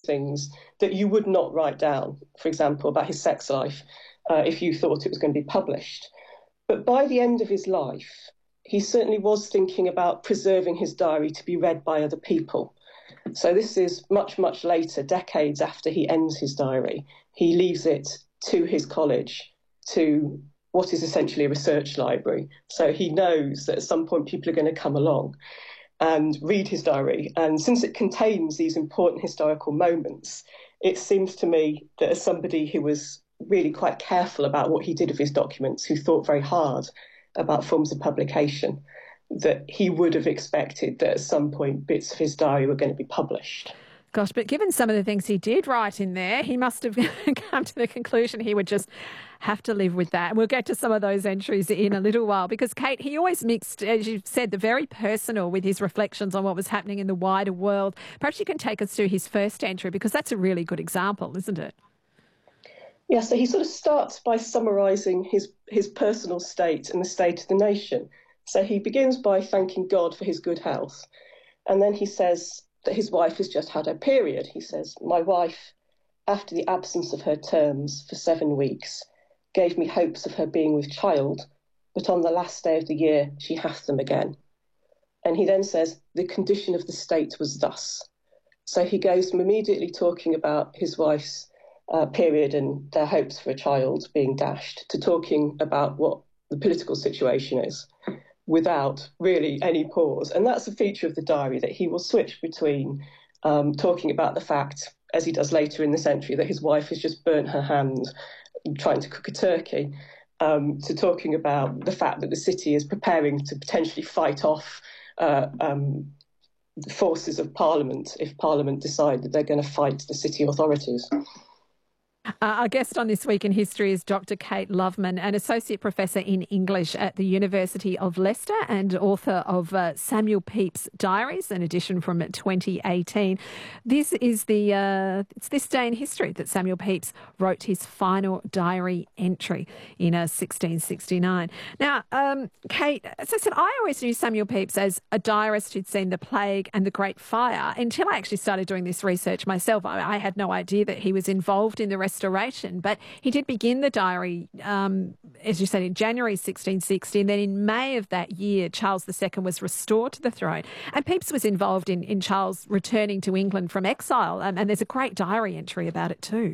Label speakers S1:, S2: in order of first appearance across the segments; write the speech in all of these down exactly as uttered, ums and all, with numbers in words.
S1: things that you would not write down, for example, about his sex life, uh, if you thought it was going to be published. But by the end of his life, he certainly was thinking about preserving his diary to be read by other people. So this is much, much later, decades after he ends his diary. He leaves it to his college, to what is essentially a research library. So he knows that at some point people are going to come along and read his diary. And since it contains these important historical moments, it seems to me that as somebody who was really quite careful about what he did with his documents, who thought very hard about forms of publication, that he would have expected that at some point bits of his diary were going to be published.
S2: Gosh, but given some of the things he did write in there, he must have come to the conclusion he would just have to live with that. And we'll get to some of those entries in a little while because, Kate, he always mixed, as you've said, the very personal with his reflections on what was happening in the wider world. Perhaps you can take us through his first entry because that's a really good example, isn't it?
S1: Yeah, so he sort of starts by summarising his, his personal state and the state of the nation. So he begins by thanking God for his good health. And then he says that his wife has just had her period. He says, "My wife, after the absence of her terms for seven weeks, gave me hopes of her being with child, but on the last day of the year she hath them again." And he then says, "The condition of the state was thus." So he goes from immediately talking about his wife's uh, period and their hopes for a child being dashed to talking about what the political situation is, without really any pause. And that's a feature of the diary, that he will switch between um, talking about the fact, as he does later in this entry, that his wife has just burnt her hand trying to cook a turkey, um, to talking about the fact that the city is preparing to potentially fight off uh, um, the forces of Parliament if Parliament decide that they're going to fight the city authorities.
S2: Uh, our guest on This Week in History is Doctor Kate Loveman, an Associate Professor in English at the University of Leicester and author of uh, Samuel Pepys' Diaries, an edition from twenty eighteen. This is the, uh, it's this day in history that Samuel Pepys wrote his final diary entry in uh, sixteen sixty-nine. Now, um, Kate, as I said, I always knew Samuel Pepys as a diarist who'd seen the plague and the Great Fire until I actually started doing this research myself. I, I had no idea that he was involved in the restoration, but he did begin the diary, um, as you said, in January sixteen sixty, and then in May of that year, Charles the Second was restored to the throne. And Pepys was involved in, in Charles returning to England from exile, um, and there's a great diary entry about it too.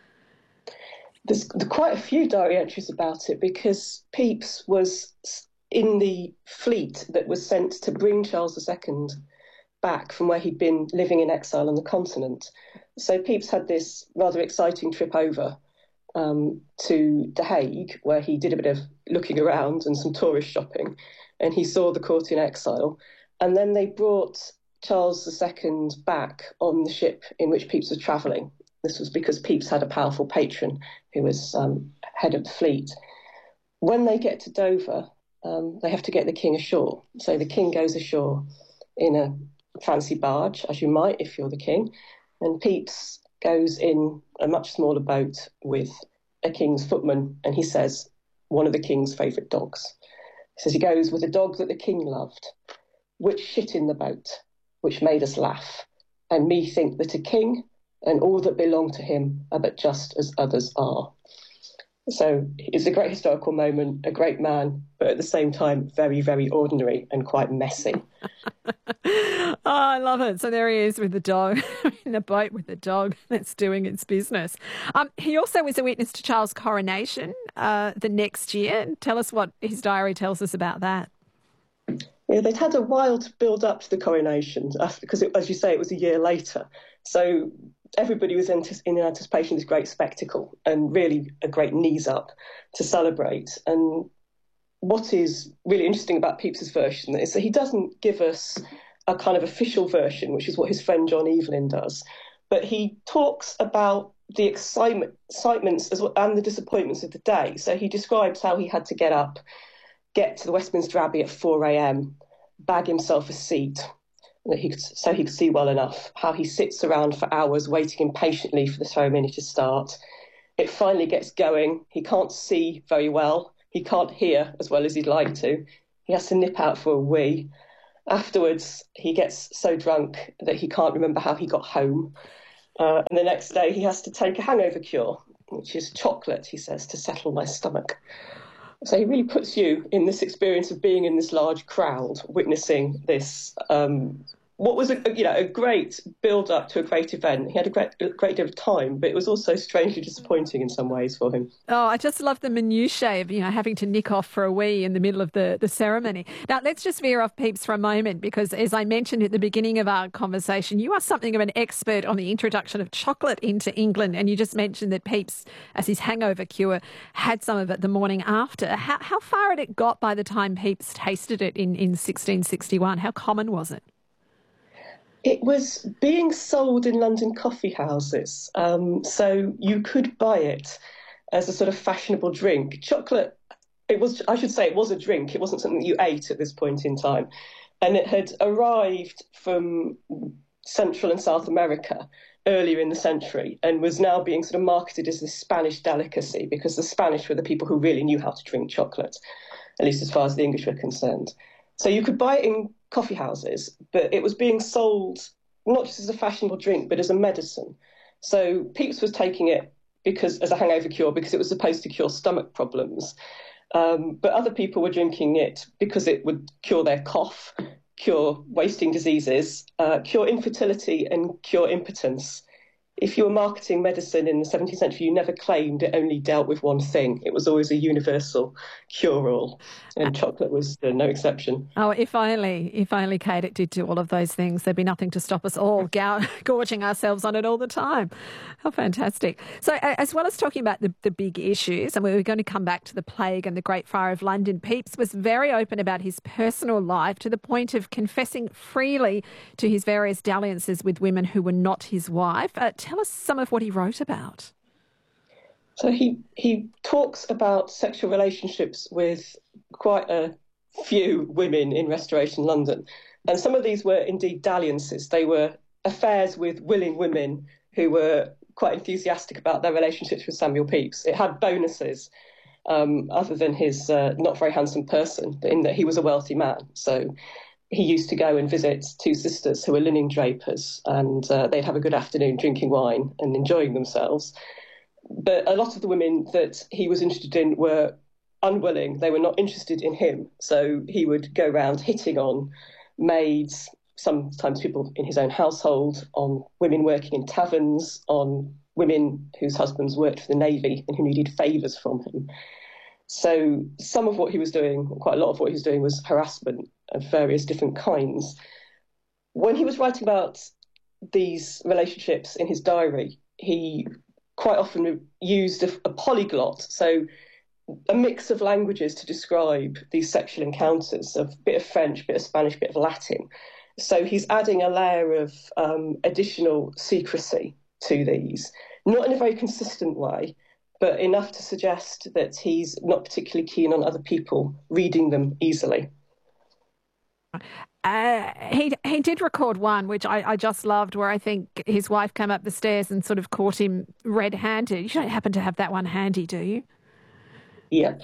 S1: There's quite a few diary entries about it because Pepys was in the fleet that was sent to bring Charles the Second back from where he'd been living in exile on the continent. So Pepys had this rather exciting trip over um, to The Hague, where he did a bit of looking around and some tourist shopping, and he saw the court in exile. And then they brought Charles the Second back on the ship in which Pepys was travelling. This was because Pepys had a powerful patron who was um, head of the fleet. When they get to Dover, um, they have to get the king ashore. So the king goes ashore in a fancy barge, as you might if you're the king, and Pepys goes in a much smaller boat with a king's footman, and he says, one of the king's favourite dogs. He says he goes with a dog that the king loved, which shit in the boat, which made us laugh, and me think that a king and all that belong to him are but just as others are. So it's a great historical moment, a great man, but at the same time, very, very ordinary and quite messy.
S2: Oh, I love it. So there he is with the dog, in the boat with the dog that's doing its business. Um, he also was a witness to Charles' coronation uh, the next year. Tell us what his diary tells us about that.
S1: Yeah, they'd had a while to build up to the coronation because, it, as you say, it was a year later. So everybody was in anticipation of this great spectacle and really a great knees up to celebrate. And what is really interesting about Pepys's version is that he doesn't give us a kind of official version, which is what his friend John Evelyn does, but he talks about the excitement, excitements as well, and the disappointments of the day. So he describes how he had to get up, get to the Westminster Abbey at four a.m, bag himself a seat that he could, so he could see well enough, how he sits around for hours waiting impatiently for the ceremony to start. It finally gets going. He can't see very well. He can't hear as well as he'd like to. He has to nip out for a wee. Afterwards, he gets so drunk that he can't remember how he got home. Uh, and the next day he has to take a hangover cure, which is chocolate, he says, to settle my stomach. So he really puts you in this experience of being in this large crowd, witnessing this, um, what was a, you know, a great build-up to a great event. He had a great, a great deal of time, but it was also strangely disappointing in some ways for him.
S2: Oh, I just love the minutiae of, you know, having to nick off for a wee in the middle of the, the ceremony. Now, let's just veer off Pepys for a moment, because as I mentioned at the beginning of our conversation, you are something of an expert on the introduction of chocolate into England. And you just mentioned that Pepys, as his hangover cure, had some of it the morning after. How, how far had it got by the time Pepys tasted it in, in sixteen sixty-one? How common was it?
S1: It was being sold in London coffee houses, um, so you could buy it as a sort of fashionable drink. Chocolate, it was, I should say, it was a drink. It wasn't something that you ate at this point in time. And it had arrived from Central and South America earlier in the century and was now being sort of marketed as this Spanish delicacy, because the Spanish were the people who really knew how to drink chocolate, at least as far as the English were concerned. So you could buy it in coffee houses, but it was being sold not just as a fashionable drink, but as a medicine. So Pepys was taking it because as a hangover cure, because it was supposed to cure stomach problems. Um, but other people were drinking it because it would cure their cough, cure wasting diseases, uh, cure infertility and cure impotence. If you were marketing medicine in the seventeenth century, you never claimed it only dealt with one thing. It was always a universal cure-all, and chocolate was uh, no exception.
S2: Oh, if only, if only, Kate, it did do all of those things. There'd be nothing to stop us all gow- gorging ourselves on it all the time. How fantastic. So as well as talking about the, the big issues, and we were going to come back to the plague and the Great Fire of London, Pepys was very open about his personal life, to the point of confessing freely to his various dalliances with women who were not his wife. Uh, tell us some of what he wrote about.
S1: So he, he talks about sexual relationships with quite a few women in Restoration London. And some of these were indeed dalliances. They were affairs with willing women who were quite enthusiastic about their relationships with Samuel Pepys. It had bonuses, um, other than his uh, not very handsome person, in that he was a wealthy man. So he used to go and visit two sisters who were linen drapers, and uh, they'd have a good afternoon drinking wine and enjoying themselves. But a lot of the women that he was interested in were unwilling. They were not interested in him. So he would go around hitting on maids, sometimes people in his own household, on women working in taverns, on women whose husbands worked for the Navy and who needed favours from him. So some of what he was doing, quite a lot of what he was doing, was harassment of various different kinds. When he was writing about these relationships in his diary, he quite often used a, a polyglot, so a mix of languages to describe these sexual encounters, of a bit of French, a bit of Spanish, a bit of Latin. So he's adding a layer of um, additional secrecy to these, not in a very consistent way, but enough to suggest that he's not particularly keen on other people reading them easily.
S2: Uh, he he did record one, which I, I just loved, where I think his wife came up the stairs and sort of caught him red-handed. You don't happen to have that one handy, do you?
S1: Yeah.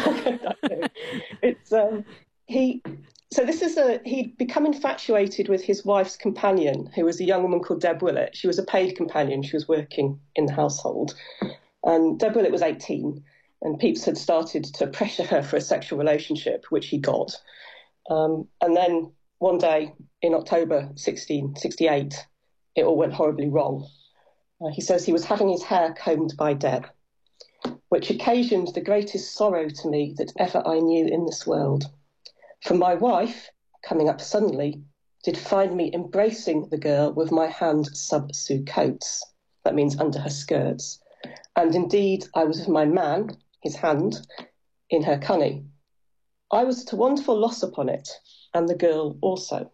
S1: it's um, he. So this is a he'd become infatuated with his wife's companion, who was a young woman called Deb Willett. She was a paid companion. She was working in the household, and Deb Willett was eighteen, and Pepys had started to pressure her for a sexual relationship, which he got. Um, and then one day in October sixteen sixty-eight, it all went horribly wrong. Uh, he says he was having his hair combed by Deb, which occasioned the greatest sorrow to me that ever I knew in this world. For my wife, coming up suddenly, did find me embracing the girl with my hand sub sous coats. That means under her skirts. And indeed, I was with my man, his hand, in her cunny. I was at a wonderful loss upon it, and the girl also.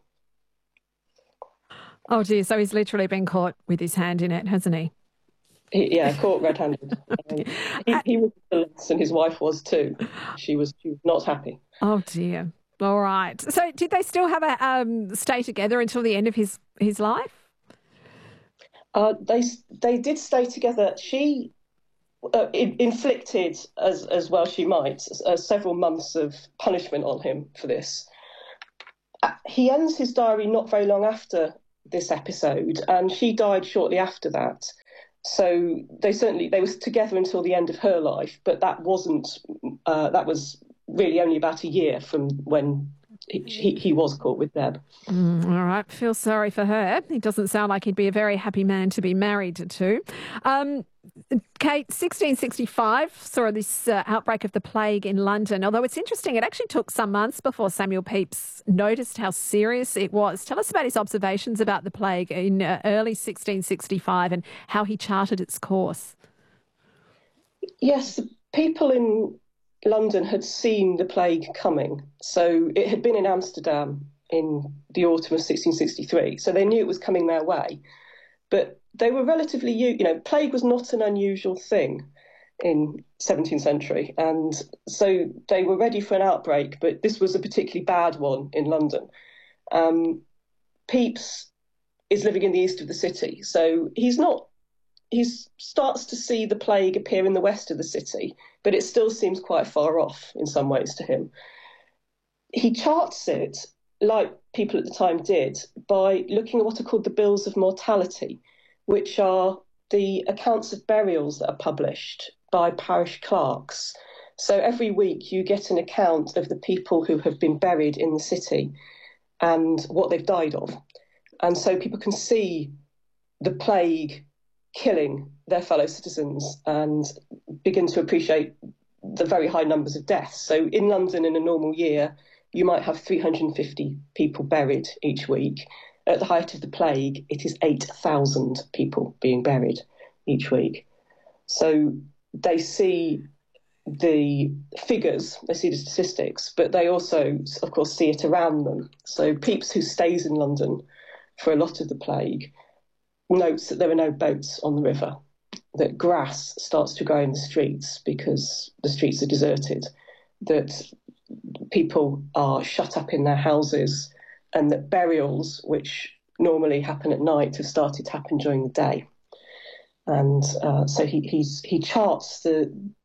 S2: Oh dear, so he's literally been caught with his hand in it, hasn't he?
S1: he yeah, caught red-handed. um, he, he was at a loss, and his wife was too. She was, she was not happy.
S2: Oh dear. All right. So did they still have a um, stay together until the end of his, his life?
S1: Uh, they they did stay together. She uh, inflicted, as as well she might, uh, several months of punishment on him for this. Uh, he ends his diary not very long after this episode, and she died shortly after that. So they certainly they were together until the end of her life, but that wasn't uh, that was really only about a year from when he, he was caught with Deb.
S2: Mm, all right, feel sorry for her. He doesn't sound like he'd be a very happy man to be married to. Um, Kate, sixteen sixty-five saw this uh, outbreak of the plague in London, although it's interesting, it actually took some months before Samuel Pepys noticed how serious it was. Tell us about his observations about the plague in uh, early sixteen sixty-five and how he charted its course.
S1: Yes, the people in London had seen the plague coming. So it had been in Amsterdam in the autumn of sixteen sixty-three, so they knew it was coming their way. But they were relatively, you know, plague was not an unusual thing in seventeenth century. And so they were ready for an outbreak, but this was a particularly bad one in London. Um, Pepys is living in the east of the city, so he's not, he starts to see the plague appear in the west of the city, but it still seems quite far off in some ways to him. He charts it, like people at the time did, by looking at what are called the bills of mortality, which are the accounts of burials that are published by parish clerks. So every week you get an account of the people who have been buried in the city and what they've died of. And so people can see the plague killing their fellow citizens and begin to appreciate the very high numbers of deaths. So in London in a normal year, you might have three hundred fifty people buried each week. At the height of the plague, it is eight thousand people being buried each week. So they see the figures, they see the statistics, but they also, of course, see it around them. So Pepys, who stays in London for a lot of the plague, notes that there are no boats on the river, that grass starts to grow in the streets because the streets are deserted, that people are shut up in their houses, and that burials, which normally happen at night, have started to happen during the day. And uh, so he he's, he charts the